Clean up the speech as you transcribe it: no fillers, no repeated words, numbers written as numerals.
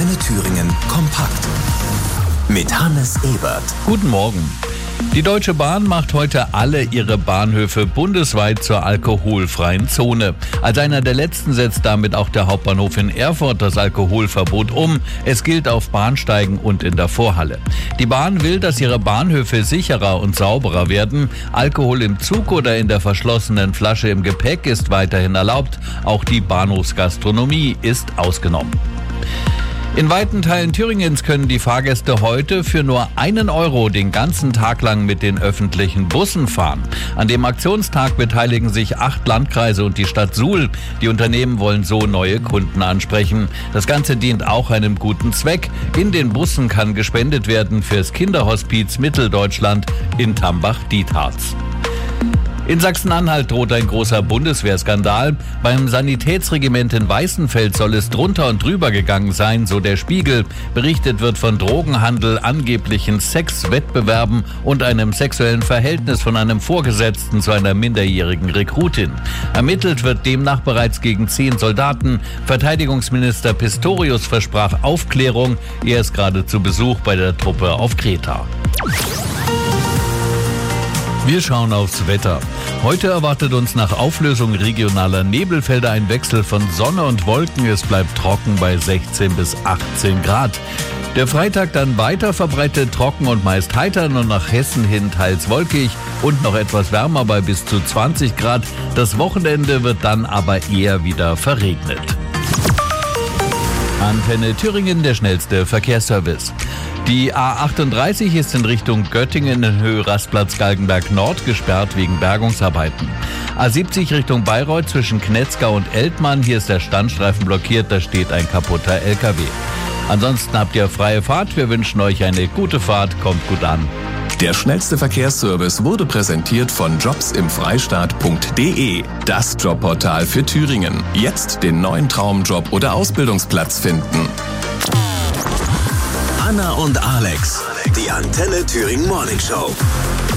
Antenne Thüringen kompakt mit Hannes Ebert. Guten Morgen. Die Deutsche Bahn macht heute alle ihre Bahnhöfe bundesweit zur alkoholfreien Zone. Als einer der letzten setzt damit auch der Hauptbahnhof in Erfurt das Alkoholverbot um. Es gilt auf Bahnsteigen und in der Vorhalle. Die Bahn will, dass ihre Bahnhöfe sicherer und sauberer werden. Alkohol im Zug oder in der verschlossenen Flasche im Gepäck ist weiterhin erlaubt. Auch die Bahnhofsgastronomie ist ausgenommen. In weiten Teilen Thüringens können die Fahrgäste heute für nur 1 Euro den ganzen Tag lang mit den öffentlichen Bussen fahren. An dem Aktionstag beteiligen sich 8 Landkreise und die Stadt Suhl. Die Unternehmen wollen so neue Kunden ansprechen. Das Ganze dient auch einem guten Zweck. In den Bussen kann gespendet werden fürs Kinderhospiz Mitteldeutschland in Tambach-Dietharz. In Sachsen-Anhalt droht ein großer Bundeswehrskandal. Beim Sanitätsregiment in Weißenfeld soll es drunter und drüber gegangen sein, so der Spiegel. Berichtet wird von Drogenhandel, angeblichen Sexwettbewerben und einem sexuellen Verhältnis von einem Vorgesetzten zu einer minderjährigen Rekrutin. Ermittelt wird demnach bereits gegen 10 Soldaten. Verteidigungsminister Pistorius versprach Aufklärung. Er ist gerade zu Besuch bei der Truppe auf Kreta. Wir schauen aufs Wetter. Heute erwartet uns nach Auflösung regionaler Nebelfelder ein Wechsel von Sonne und Wolken. Es bleibt trocken bei 16 bis 18 Grad. Der Freitag dann weiter verbreitet trocken und meist heiter, nur nach Hessen hin teils wolkig und noch etwas wärmer bei bis zu 20 Grad. Das Wochenende wird dann aber eher wieder verregnet. Antenne Thüringen, der schnellste Verkehrsservice. Die A38 ist in Richtung Göttingen in Höhe Rastplatz Galgenberg Nord gesperrt wegen Bergungsarbeiten. A70 Richtung Bayreuth zwischen Knetzgau und Eltmann. Hier ist der Standstreifen blockiert, da steht ein kaputter LKW. Ansonsten habt ihr freie Fahrt. Wir wünschen euch eine gute Fahrt. Kommt gut an. Der schnellste Verkehrsservice wurde präsentiert von jobsimfreistaat.de. Das Jobportal für Thüringen. Jetzt den neuen Traumjob oder Ausbildungsplatz finden. Anna und Alex, die Antenne Thüringen Morning Show.